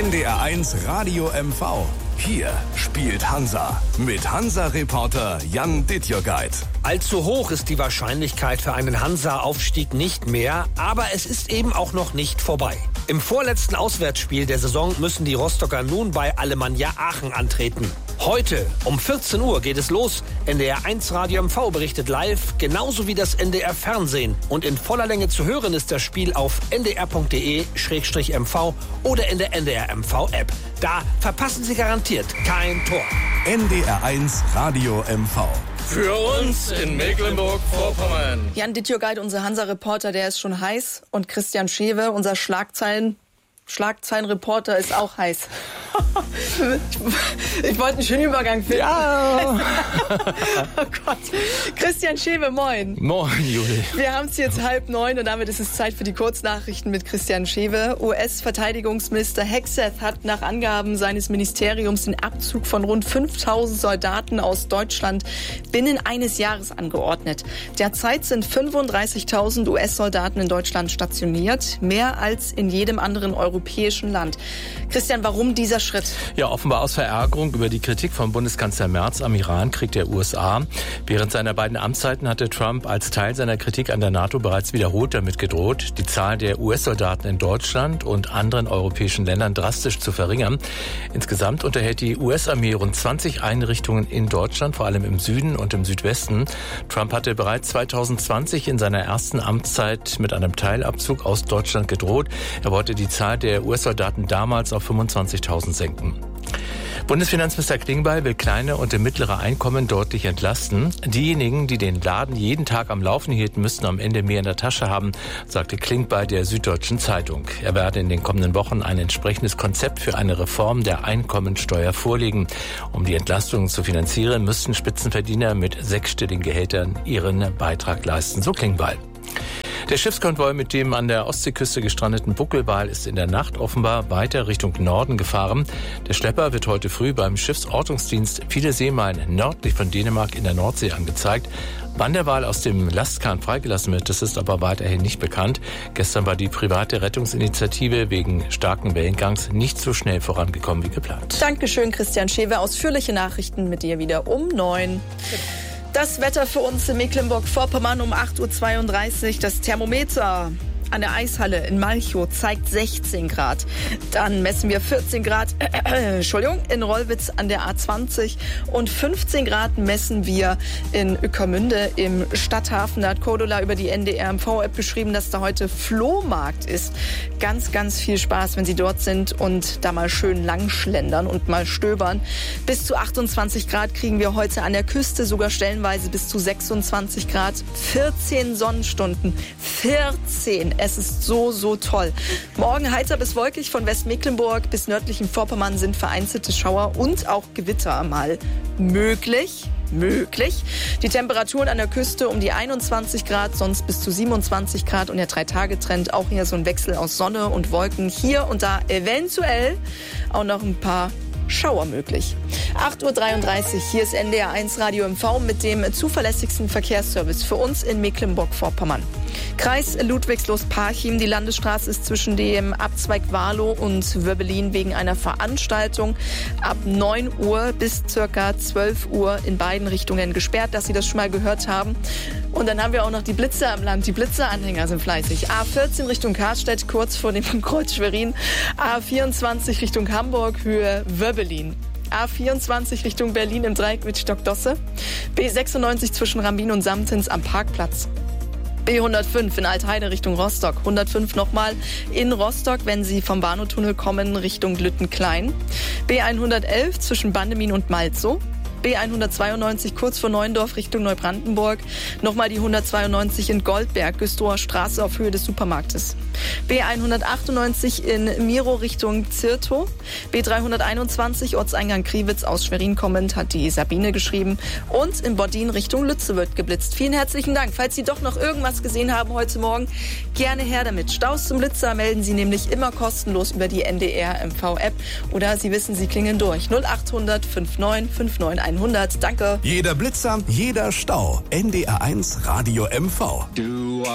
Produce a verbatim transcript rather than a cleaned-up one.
N D R eins Radio M V. Hier spielt Hansa mit Hansa-Reporter Jan Dittjörgeit. Allzu hoch ist die Wahrscheinlichkeit für einen Hansa-Aufstieg nicht mehr, aber es ist eben auch noch nicht vorbei. Im vorletzten Auswärtsspiel der Saison müssen die Rostocker nun bei Alemannia Aachen antreten. Heute um vierzehn Uhr geht es los. N D R eins Radio M V berichtet live, genauso wie das N D R Fernsehen. Und in voller Länge zu hören ist das Spiel auf n d r punkt d e slash m v oder in der N D R M V App. Da verpassen Sie garantiert kein Tor. N D R eins Radio M V. Für uns in Mecklenburg-Vorpommern. Jan Dittjörgeit, unser Hansa-Reporter, der ist schon heiß. Und Christian Schewe, unser Schlagzeilen, Schlagzeilenreporter, ist auch heiß. ich, ich wollte einen schönen Übergang finden. Ja. Oh Gott. Christian Schewe, moin. Moin, Juli. Wir haben es jetzt halb neun und damit ist es Zeit für die Kurznachrichten mit Christian Schewe. U S-Verteidigungsminister Hegseth hat nach Angaben seines Ministeriums den Abzug von rund fünftausend Soldaten aus Deutschland binnen eines Jahres angeordnet. Derzeit sind fünfunddreißigtausend U S-Soldaten in Deutschland stationiert, mehr als in jedem anderen europäischen Land. Christian, warum dieser Schritt? Ja, offenbar aus Verärgerung über die Kritik von Bundeskanzler Merz am Iran-Krieg der U S A. Während seiner beiden Amtszeiten hatte Trump als Teil seiner Kritik an der NATO bereits wiederholt damit gedroht, die Zahl der U S-Soldaten in Deutschland und anderen europäischen Ländern drastisch zu verringern. Insgesamt unterhält die U S-Armee rund zwanzig Einrichtungen in Deutschland, vor allem im Süden und im Südwesten. Trump hatte bereits zweitausendzwanzig in seiner ersten Amtszeit mit einem Teilabzug aus Deutschland gedroht. Er wollte die Zahl der U S-Soldaten damals auf fünfundzwanzigtausend senken. Bundesfinanzminister Klingbeil will kleine und mittlere Einkommen deutlich entlasten. Diejenigen, die den Laden jeden Tag am Laufen hielten, müssten am Ende mehr in der Tasche haben, sagte Klingbeil der Süddeutschen Zeitung. Er werde in den kommenden Wochen ein entsprechendes Konzept für eine Reform der Einkommensteuer vorlegen. Um die Entlastungen zu finanzieren, müssten Spitzenverdiener mit sechsstelligen Gehältern ihren Beitrag leisten, so Klingbeil. Der Schiffskonvoi mit dem an der Ostseeküste gestrandeten Buckelwal ist in der Nacht offenbar weiter Richtung Norden gefahren. Der Schlepper wird heute früh beim Schiffsortungsdienst viele Seemeilen nördlich von Dänemark in der Nordsee angezeigt. Wann der Wal aus dem Lastkahn freigelassen wird, das ist aber weiterhin nicht bekannt. Gestern war die private Rettungsinitiative wegen starken Wellengangs nicht so schnell vorangekommen wie geplant. Dankeschön, Christian Schewe. Ausführliche Nachrichten mit dir wieder um neun. Das Wetter für uns in Mecklenburg-Vorpommern um acht Uhr zweiunddreißig. Das Thermometer an der Eishalle in Malchow zeigt sechzehn Grad. Dann messen wir vierzehn Grad äh, Entschuldigung, in Rollwitz an der A zwanzig und fünfzehn Grad messen wir in Ueckermünde im Stadthafen. Da hat Cordula über die N D R M V-App beschrieben, dass da heute Flohmarkt ist. Ganz, ganz viel Spaß, wenn Sie dort sind und da mal schön langschlendern und mal stöbern. Bis zu achtundzwanzig Grad kriegen wir heute an der Küste, sogar stellenweise bis zu sechsundzwanzig Grad. vierzehn Sonnenstunden. vierzehn. Es ist so, so toll. Morgen heiter bis wolkig von Westmecklenburg bis nördlichen Vorpommern sind vereinzelte Schauer und auch Gewitter mal möglich. Möglich. Die Temperaturen an der Küste um die einundzwanzig Grad, sonst bis zu siebenundzwanzig Grad und der Drei-Tage-Trend auch hier so ein Wechsel aus Sonne und Wolken. Hier und da eventuell auch noch ein paar Schauer möglich. acht Uhr dreiunddreißig, hier ist N D R eins Radio M V mit dem zuverlässigsten Verkehrsservice für uns in Mecklenburg-Vorpommern. Kreis Ludwigslust-Parchim, die Landesstraße ist zwischen dem Abzweig Warlow und Wöbbelin wegen einer Veranstaltung ab neun Uhr bis circa zwölf Uhr in beiden Richtungen gesperrt, dass Sie das schon mal gehört haben. Und dann haben wir auch noch die Blitzer am Land. Die Blitzeranhänger sind fleißig. A vierzehn Richtung Karstedt, kurz vor dem Kreuz Schwerin. A vierundzwanzig Richtung Hamburg, Höhe Wöbbelin. A vierundzwanzig Richtung Berlin im Dreieck mit Stockdosse. B sechsundneunzig zwischen Rambin und Samtens am Parkplatz. B hundertfünf in Altheide Richtung Rostock. hundertfünf nochmal in Rostock, wenn Sie vom Warnow-Tunnel kommen Richtung Lüttenklein. B hundertelf zwischen Bandemin und Malzow. B hundertzweiundneunzig kurz vor Neuendorf Richtung Neubrandenburg. Nochmal die hundertzweiundneunzig in Goldberg, Güstrower Straße auf Höhe des Supermarktes. B hundertachtundneunzig in Miro Richtung Zirtow. B dreihunderteinundzwanzig Ortseingang Kriwitz aus Schwerin kommend, hat die Sabine geschrieben. Und in Boddin Richtung Lütze wird geblitzt. Vielen herzlichen Dank. Falls Sie doch noch irgendwas gesehen haben heute Morgen, gerne her damit. Staus zum Blitzer melden Sie nämlich immer kostenlos über die N D R M V-App. Oder Sie wissen, Sie klingeln durch. null achthundert neunundfünfzig neunundfünfzig hundert. Danke. Jeder Blitzer, jeder Stau. N D R eins Radio M V. Du